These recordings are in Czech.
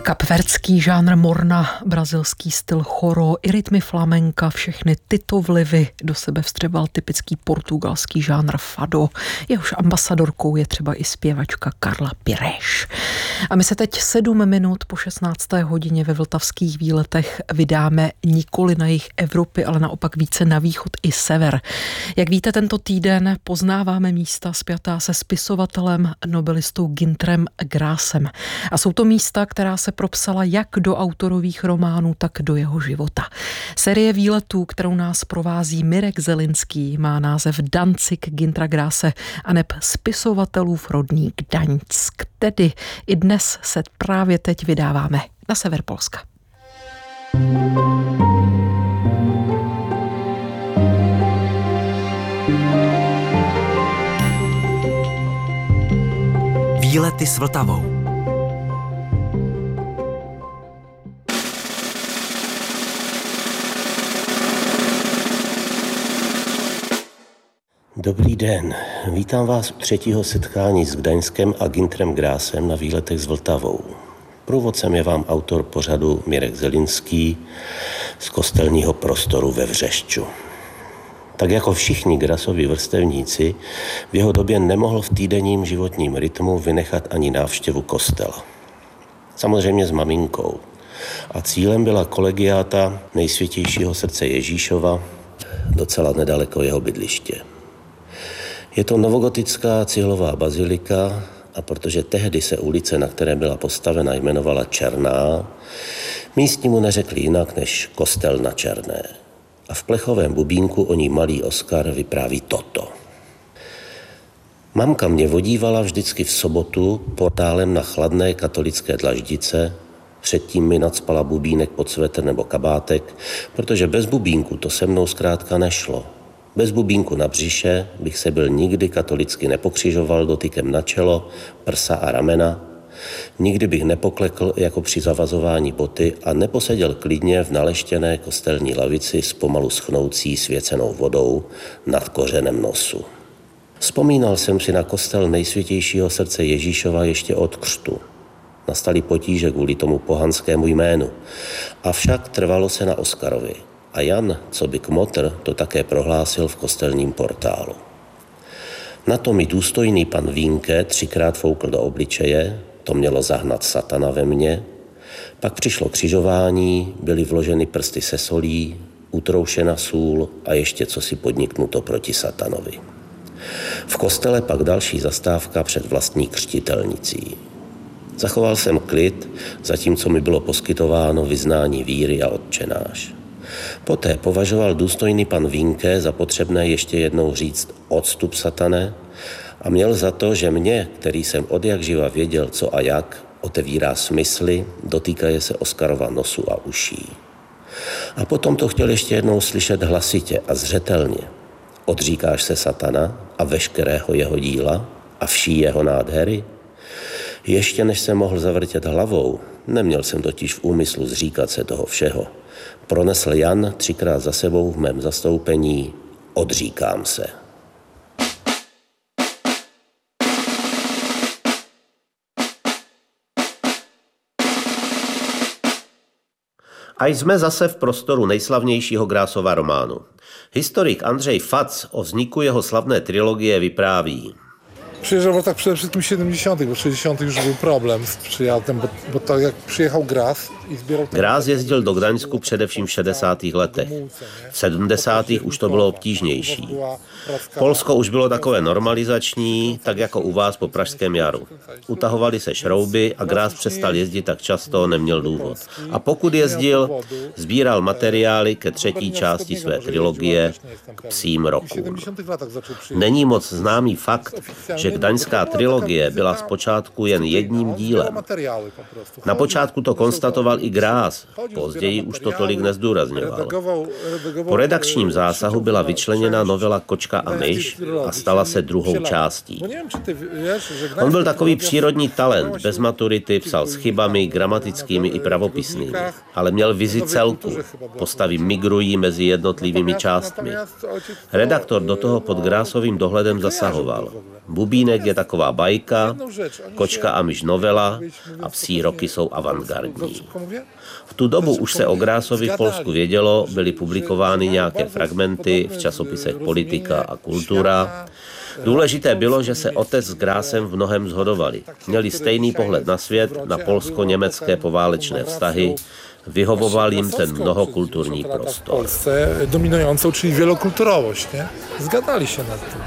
Kapverdský žánr morna, brazilský styl choro i rytmy flamenka, všechny tyto vlivy do sebe vstřebal typický portugalský žánr fado. Jehož ambasadorkou je třeba i zpěvačka Carla Pires. A my se teď 7 minut po 16. hodině ve vltavských výletech vydáme nikoli na jih Evropy, ale naopak více na východ i sever. Jak víte, tento týden poznáváme místa spjatá se spisovatelem, nobelistou Günterem Grassem. A jsou to místa, která se propsala jak do autorových románů, tak do jeho života. Série výletů, kterou nás provází Mirek Zelinský, má název Danzig Güntera Grasse aneb spisovatelův rodný Gdaňsk. Tedy i dnes se právě teď vydáváme na sever Polska. Výlety s Vltavou. Dobrý den, vítám vás u 3. setkání s Gdaňskem a Günterem Grassem na výletech s Vltavou. Průvodcem je vám autor pořadu Mirek Zelinský z kostelního prostoru ve Vřešču. Tak jako všichni Grassovi vrstevníci, v jeho době nemohl v týdenním životním rytmu vynechat ani návštěvu kostela. Samozřejmě s maminkou. A cílem byla kolegiáta Nejsvětějšího srdce Ježíšova, docela nedaleko jeho bydliště. Je to novogotická cihlová bazilika a protože tehdy se ulice, na které byla postavena, jmenovala Černá, místní mu neřekli jinak než kostel na Černé. A v plechovém bubínku o ní malý Oskar vypráví toto. Mamka mě vodívala vždycky v sobotu portálem na chladné katolické Dlaždice, předtím mi nacpala bubínek pod svetr nebo kabátek, protože bez bubínku to se mnou zkrátka nešlo. Bez bubínku na břiše bych se byl nikdy katolicky nepokřižoval dotykem na čelo, prsa a ramena, nikdy bych nepoklekl jako při zavazování boty a neposeděl klidně v naleštěné kostelní lavici s pomalu schnoucí svěcenou vodou nad kořenem nosu. Vzpomínal jsem si na kostel Nejsvětějšího srdce Ježíšova ještě od křtu. Nastaly potíže kvůli tomu pohanskému jménu, avšak trvalo se na Oskarovi. A Jan, coby kmotr, to také prohlásil v kostelním portálu. Na to mi důstojný pan Vínke 3krát foukl do obličeje, to mělo zahnat satana ve mně. Pak přišlo křižování, byly vloženy prsty se solí, utroušena sůl a ještě cosi podniknuto proti satanovi. V kostele pak další zastávka před vlastní křtitelnicí. Zachoval jsem klid, zatímco mi bylo poskytováno vyznání víry a otčenáš. Poté považoval důstojný pan Vínke za potřebné ještě jednou říct odstup satane a měl za to, že mě, který jsem odjakživa věděl co a jak, otevírá smysly, dotýkaje se Oskarova nosu a uší. A potom to chtěl ještě jednou slyšet hlasitě a zřetelně. Odříkáš se satana a veškerého jeho díla a vší jeho nádhery? Ještě než jsem mohl zavrtět hlavou, neměl jsem totiž v úmyslu zříkat se toho všeho, pronesl Jan 3krát za sebou v mém zastoupení: odříkám se. A jsme zase v prostoru nejslavnějšího Grassova románu. Historik Andrzej Fac o vzniku jeho slavné trilogie vypráví. Przyjeżdżał tak przede wszystkim w 70., bo w 60. już był problem z przyjazdem, bo tak jak przyjechał Grass i zbierał... Grass jezdil do Gdaňsku především v 60. letech. V 70. už to bylo obtížnější. Polsko už bylo takové normalizační, tak jako u vás po Pražském jaru. Utahovaly se šrouby a Grass přestal jezdit tak často, neměl důvod. A pokud jezdil, sbíral materiály ke 3. části své trilogie K psím rokům. Není moc známý fakt, že Gdaňská trilogie byla zpočátku jen jedním dílem. Na počátku to konstatoval i Grass, později už to tolik nezdůrazňoval. Po redakčním zásahu byla vyčleněna novela Kočka a myš a stala se druhou částí. On byl takový přírodní talent, bez maturity, psal s chybami gramatickými i pravopisnými, ale měl vizi celku. Postavy migrují mezi jednotlivými částmi. Redaktor do toho pod Grassovým dohledem zasahoval. Bubínek je taková bajka, Kočka a myš novela a Psí roky jsou avantgardní. V tu dobu už se o Grásovi v Polsku vědělo, byly publikovány nějaké fragmenty v časopisech Politika a Kultura. Důležité bylo, že se otec s Grásem v mnohem shodovali. Měli stejný pohled na svět, na polsko-německé poválečné vztahy, vyhovoval jim ten mnohokulturní prostor. W Polsce dominującą, czyli wielokulturowość, nie? Zgadali się nad tym.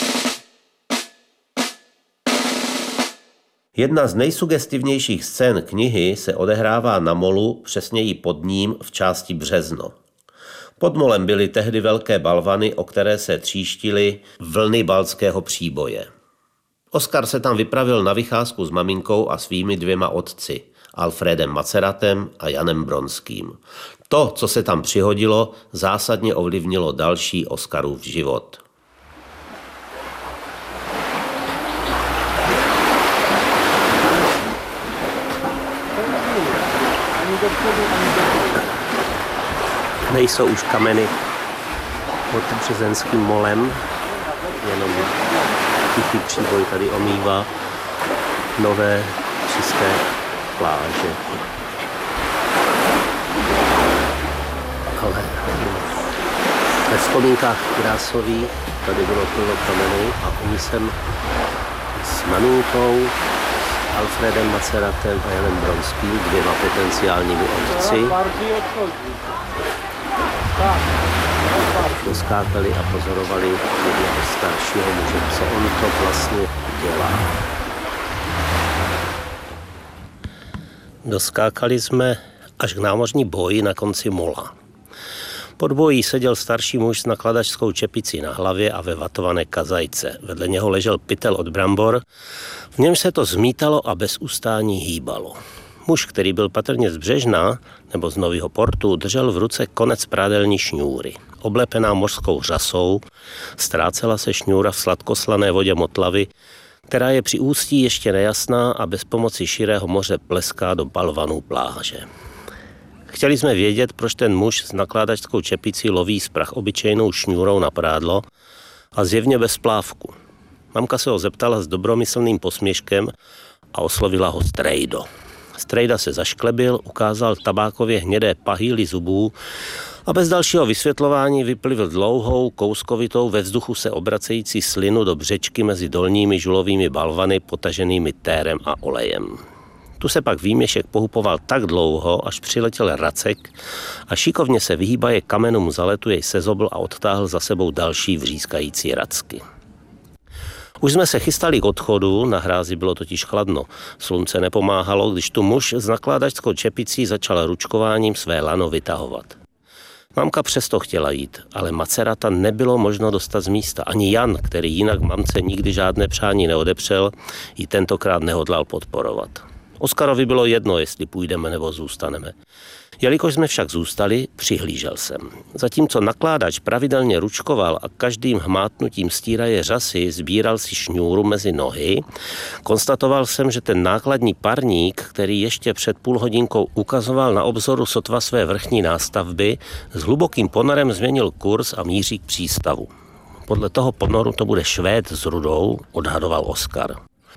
Jedna z nejsugestivnějších scén knihy se odehrává na molu, přesněji pod ním v části Březno. Pod molem byly tehdy velké balvany, o které se tříštily vlny baltského příboje. Oskar se tam vypravil na vycházku s maminkou a svými 2 otci, Alfredem Maceratem a Janem Bronským. To, co se tam přihodilo, zásadně ovlivnilo další Oskarův život. Nejsou už kameny pod březenským molem, jenom tichý příboj tady omývá nové čisté pláže. Ale ve vzpomínkách Grásovi tady bylo plno kamenů a umísem s maminkou, s Alfredem Maceratem a Janem Bronským, 2 potenciálními otci, doskákali a pozorovali jednoho staršího muže, co on to vlastně dělá. Doskákali jsme až k námořní boji na konci mola. Pod bojí seděl starší muž s nakladačskou čepicí na hlavě a ve vatované kazajce. Vedle něho ležel pytel od brambor, v němž se to zmítalo a bez ustání hýbalo. Muž, který byl patrně z Břežna nebo z Nového Portu, držel v ruce konec prádelní šňůry. Oblepená mořskou řasou, ztrácela se šňůra v sladkoslané vodě Motlavy, která je při ústí ještě nejasná a bez pomoci širého moře pleská do balvanů pláže. Chtěli jsme vědět, proč ten muž s nakládačskou čepicí loví sprach obyčejnou šňůrou na prádlo a zjevně bez plávku. Mamka se ho zeptala s dobromyslným posměškem a oslovila ho Strejdo. Strejda se zašklebil, ukázal tabákově hnědé pahýly zubů a bez dalšího vysvětlování vyplivl dlouhou, kouskovitou, ve vzduchu se obracející slinu do břečky mezi dolními žulovými balvany potaženými térem a olejem. Tu se pak výměšek pohupoval tak dlouho, až přiletěl racek a šikovně se vyhýbaje kamenům zaletu jej sezobl a odtáhl za sebou další vřískající racky. Už jsme se chystali k odchodu, na hrázi bylo totiž chladno. Slunce nepomáhalo, když tu muž s nakládačskou čepicí začal ručkováním své lano vytahovat. Mamka přesto chtěla jít, ale Macerata nebylo možno dostat z místa. Ani Jan, který jinak mamce nikdy žádné přání neodepřel, ji tentokrát nehodlal podporovat. Oskarovi bylo jedno, jestli půjdeme nebo zůstaneme. Jelikož jsme však zůstali, přihlížel jsem. Zatímco nakládač pravidelně ručkoval a každým hmátnutím stíraje řasy sbíral si šňůru mezi nohy, konstatoval jsem, že ten nákladní parník, který ještě před půl hodinkou ukazoval na obzoru sotva své vrchní nástavby, s hlubokým ponorem změnil kurz a míří k přístavu. Podle toho ponoru to bude Švéd s rudou, odhadoval Oskar.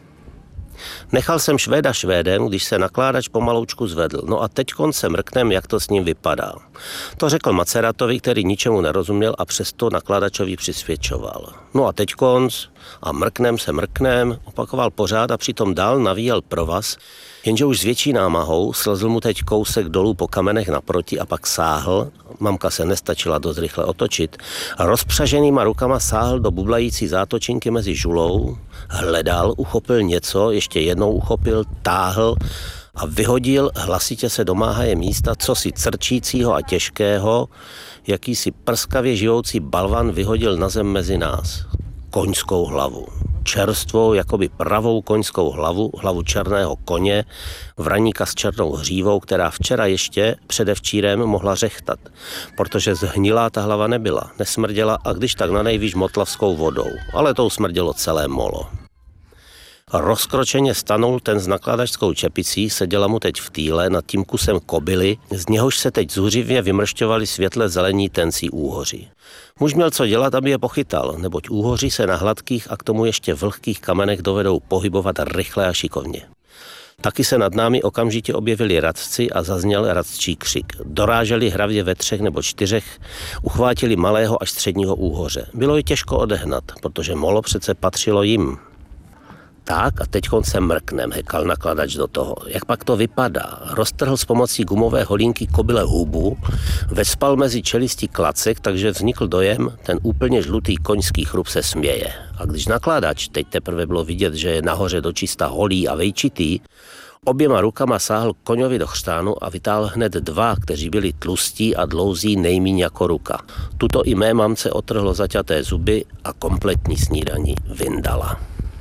Nechal jsem Švéda Švédem, když se nakládač pomaloučku zvedl. No a teďkon se mrknem, jak to s ním vypadá. To řekl Maceratovi, který ničemu nerozuměl a přesto nakládačovi přisvědčoval. No a teďkon a mrknem se mrknem, opakoval pořád a přitom dál navíjel provaz, jenže už s větší námahou slezl mu teď kousek dolů po kamenech naproti a pak sáhl, mamka se nestačila dost rychle otočit, a rozpřaženýma rukama sáhl do bublající zátočinky mezi žulou, hledal, uchopil něco, ještě jednou uchopil, táhl a vyhodil, hlasitě se domáhaje místa, cosi crčícího a těžkého, jakýsi prskavě živoucí balvan vyhodil na zem mezi nás. Koňskou hlavu. Čerstvou, jakoby pravou koňskou hlavu černého koně, vraníka s černou hřívou, která včera ještě předevčírem mohla řechtat, protože zhnilá ta hlava nebyla, nesmrděla a když tak na nejvíc motlavskou vodou, ale tou smrdělo celé molo. Rozkročeně stanul ten s nakladačskou čepicí, seděla mu teď v týle nad tím kusem kobily, z něhož se teď zuřivě vymršťovali světle zelení tencí úhoři. Muž měl co dělat, aby je pochytal, neboť úhoři se na hladkých a k tomu ještě vlhkých kamenech dovedou pohybovat rychle a šikovně. Taky se nad námi okamžitě objevili radci a zazněl radčí křik. Doráželi hravě ve 3 nebo 4, uchvátili malého až středního úhoře. Bylo je těžko odehnat, protože molo přece patřilo jim. Tak a teďkon se mrknem, hekal nakladač do toho. Jak pak to vypadá? Roztrhl s pomocí gumové holínky kobyle hubu, vespal mezi čelistí klacek, takže vznikl dojem, ten úplně žlutý koňský chrup se směje. A když nakladač, teď teprve bylo vidět, že je nahoře dočista holý a vejčitý, oběma rukama sáhl koňovi do chřtánu a vytáhl hned 2, kteří byli tlustí a dlouzí nejmíň jako ruka. Tuto i mé mamce otrhlo zaťaté zuby a kompletní snídani vyndala.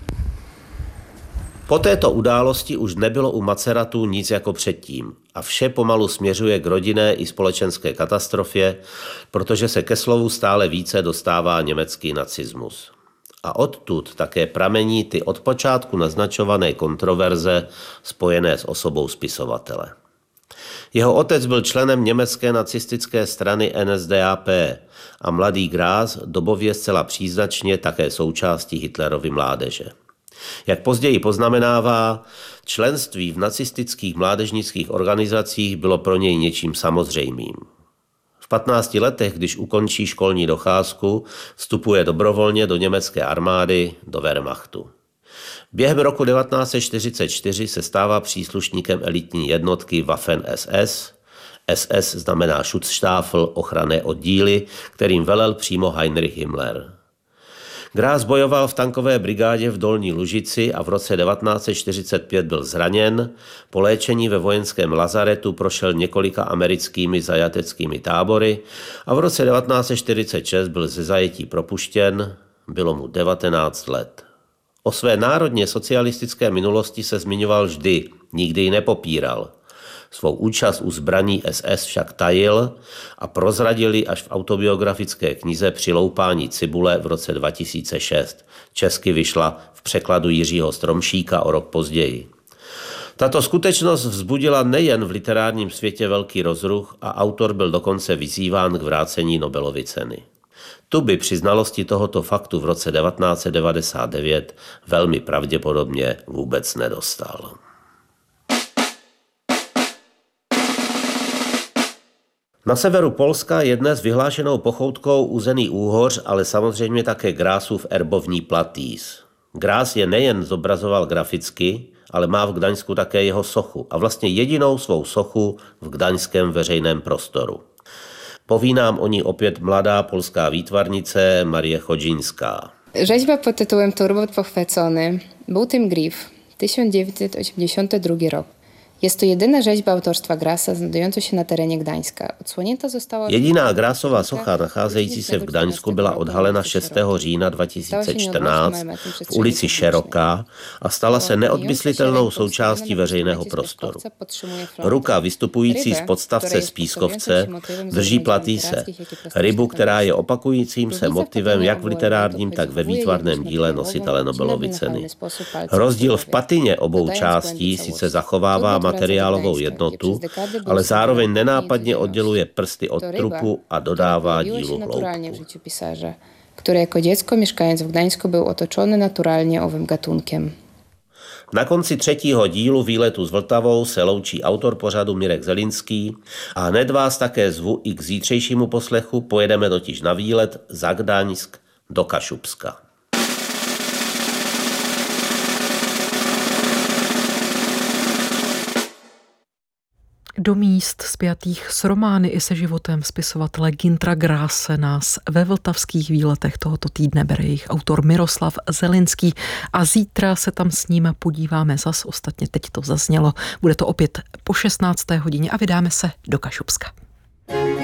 Po této události už nebylo u Maceratů nic jako předtím a vše pomalu směřuje k rodinné i společenské katastrofě, protože se ke slovu stále více dostává německý nacismus. A odtud také pramení ty od počátku naznačované kontroverze spojené s osobou spisovatele. Jeho otec byl členem německé nacistické strany NSDAP a mladý Gráss dobově zcela příznačně také součástí Hitlerovy mládeže. Jak později poznamenává, členství v nacistických mládežnických organizacích bylo pro něj něčím samozřejmým. V 15 letech, když ukončí školní docházku, vstupuje dobrovolně do německé armády, do Wehrmachtu. Během roku 1944 se stává příslušníkem elitní jednotky Waffen-SS. SS znamená Schutzstaffel, ochranné oddíly, kterým velel přímo Heinrich Himmler. Gráss bojoval v tankové brigádě v Dolní Lužici a v roce 1945 byl zraněn. Po léčení ve vojenském lazaretu prošel několika americkými zajateckými tábory a v roce 1946 byl ze zajetí propuštěn. Bylo mu 19 let. O své národně socialistické minulosti se zmiňoval vždy, nikdy ji nepopíral. Svou účast u zbraní SS však tajil a prozradil ji až v autobiografické knize Přiloupání cibule v roce 2006. Česky vyšla v překladu Jiřího Stromšíka o rok později. Tato skutečnost vzbudila nejen v literárním světě velký rozruch a autor byl dokonce vyzýván k vrácení Nobelovy ceny. Tu by při znalosti tohoto faktu v roce 1999 velmi pravděpodobně vůbec nedostal. Na severu Polska je dnes vyhlášenou pochoutkou Uzený Úhoř, ale samozřejmě také Grassův erbovní Platýs. Gráss je nejen zobrazoval graficky, ale má v Gdaňsku také jeho sochu a vlastně jedinou svou sochu v gdaňském veřejném prostoru. Poví nám o ní opět mladá polská výtvarnice Marie Chodzińská. Rzeźba pod tytułem Turbot pochwycony był tym Griff, 1982 rok. Jest to jedyna rzeźba autorstwa Grassa znajdująca się na terenie Gdańska. Odsłonięta została... Jediná Grassova socha nacházející se v Gdaňsku byla odhalena 6. října 2014 v ulici Široká a stala se neodmyslitelnou součástí veřejného prostoru. Ruka vystupující z podstavce z pískovce drží Platýse, rybu, která je opakujícím se motivem jak v literárním, tak ve výtvarném díle nositele Nobelovy ceny. Rozdíl v patině obou částí sice zachovává materiálovou jednotu, ale zároveň nenápadně odděluje prsty od trupu a dodává dílu hloubku. Który jako dziecko mieszkając w Gdańsku był otoczony naturalnie owym gatunkiem. Na konci 3. dílu Výletu s Vltavou se loučí autor pořadu Mirek Zelinský a hned vás také zvu i k zítřejšímu poslechu. Pojedeme totiž na výlet za Gdaňsk do Kašubska. Do míst spjatých s romány i se životem spisovatele Günthera Grasse nás ve vltavských výletech tohoto týdne bere jejich autor Miroslav Zelinský a zítra se tam s ním podíváme zas, ostatně teď to zaznělo, bude to opět po 16. hodině a vydáme se do Kašubska.